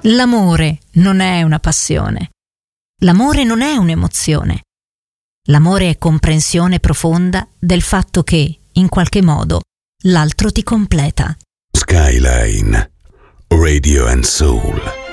L'amore non è una passione. L'amore non è un'emozione. L'amore è comprensione profonda del fatto che, in qualche modo, l'altro ti completa. Skyline Radio and Soul.